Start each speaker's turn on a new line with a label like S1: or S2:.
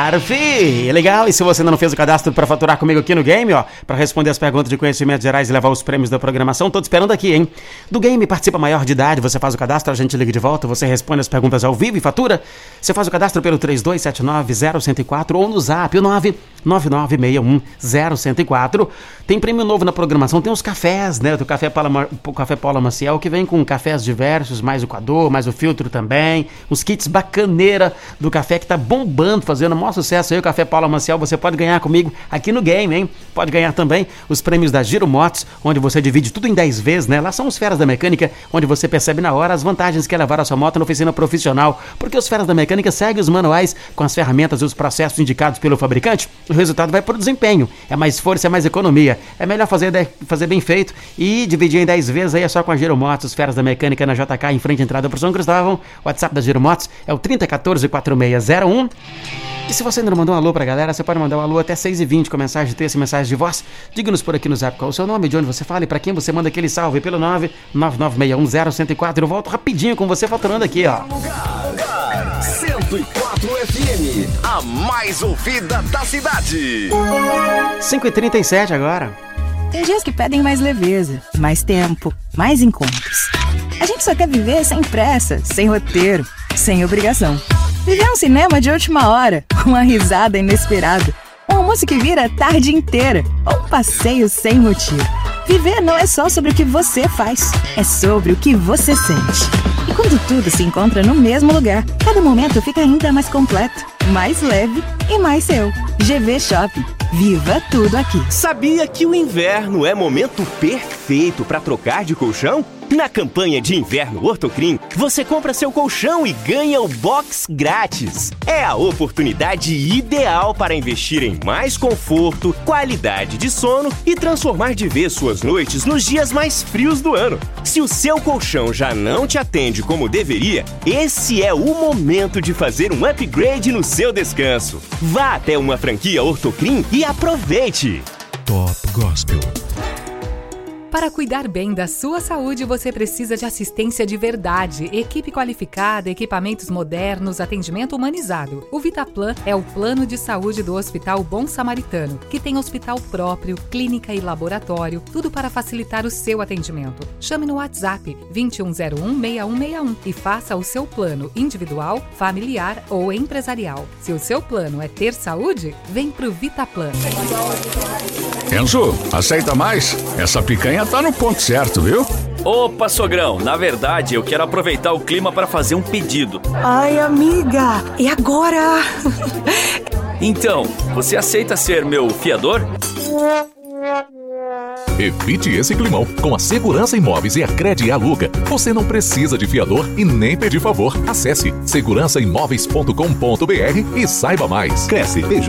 S1: Claro, fi! Legal, e se você ainda não fez o cadastro pra faturar comigo aqui no game, ó, pra responder as perguntas de conhecimentos gerais e levar os prêmios da programação, tô te esperando aqui, hein? Do game participa maior de idade, você faz o cadastro, a gente liga de volta, você responde as perguntas ao vivo e fatura. Você faz o cadastro pelo 3279-0104 ou no zap, o 99961-0104. Tem prêmio novo na programação, tem os cafés, né? Do Café Paula Maciel, que vem com cafés diversos, mais o coador, mais o filtro também, os kits bacaneira do café que tá bombando, fazendo o maior sucesso aí, o Café Paula Maciel. Você pode ganhar comigo aqui no game, hein? Pode ganhar também os prêmios da Giro Motos, onde você divide tudo em 10 vezes, né? Lá são os Feras da Mecânica, onde você percebe na hora as vantagens que é levar a sua moto na oficina profissional, porque os Feras da Mecânica seguem os manuais com as ferramentas e os processos indicados pelo fabricante. O resultado vai pro desempenho, é mais força, é mais economia, é melhor fazer bem feito e dividir em 10 vezes aí é só com a Giro Motos. Os Feras da Mecânica na JK, em frente à entrada pro São Cristóvão. O WhatsApp da Giro Motos é o 3014-4601. E se você ainda não mandou um alô pra galera, você pode mandar um alô até 6h20 com mensagem de texto e mensagem de voz. Diga-nos por aqui no zap qual é o seu nome, de onde você fala e pra quem você manda aquele salve pelo 999610104. Eu volto rapidinho com você faturando aqui, ó.
S2: 104 FM, a mais ouvida da cidade.
S1: 5h37 agora.
S3: Tem dias que pedem mais leveza, mais tempo, mais encontros. A gente só quer viver sem pressa, sem roteiro, sem obrigação. Viver um cinema de última hora, uma risada inesperada, um almoço que vira a tarde inteira, ou um passeio sem motivo. Viver não é só sobre o que você faz, é sobre o que você sente. E quando tudo se encontra no mesmo lugar, cada momento fica ainda mais completo, mais leve e mais seu. GV Shopping. Viva tudo aqui.
S4: Sabia que o inverno é momento perfeito para trocar de colchão? Na campanha de inverno Ortocrim, você compra seu colchão e ganha o box grátis. É a oportunidade ideal para investir em mais conforto, qualidade de sono e transformar de vez suas noites nos dias mais frios do ano. Se o seu colchão já não te atende como deveria, esse é o momento de fazer um upgrade no seu descanso. Vá até uma franquia Ortocrim e aproveite!
S5: Top Gospel.
S6: Para cuidar bem da sua saúde, você precisa de assistência de verdade, equipe qualificada, equipamentos modernos, atendimento humanizado. O Vitaplan é o plano de saúde do Hospital Bom Samaritano, que tem hospital próprio, clínica e laboratório, tudo para facilitar o seu atendimento. Chame no WhatsApp 2101-6161 e faça o seu plano individual, familiar ou empresarial. Se o seu plano é ter saúde, vem pro Vitaplan.
S5: Enzo, aceita mais? Essa picanha tá no ponto certo, viu?
S7: Opa, sogrão, na verdade eu quero aproveitar o clima para fazer um pedido.
S8: Ai, amiga, e agora?
S7: Então, você aceita ser meu fiador?
S9: Evite esse climão. Com a Segurança Imóveis e a Crede Aluga, você não precisa de fiador e nem pedir favor. Acesse segurançaimoveis.com.br e saiba mais. Cresce PJ